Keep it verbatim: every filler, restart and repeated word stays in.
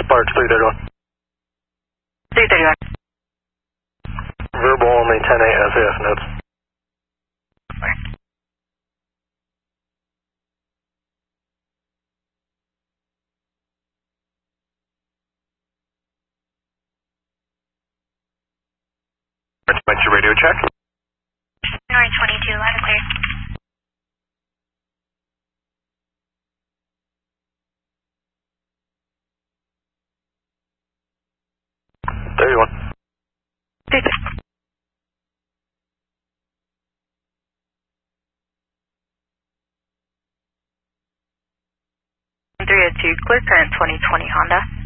Sparks three thirty-one. three thirty-one. Verbal only ten eight S A S notes. What's your radio check? January twenty-two, loud and clear. thirty-one. three oh two, clear current twenty twenty Honda.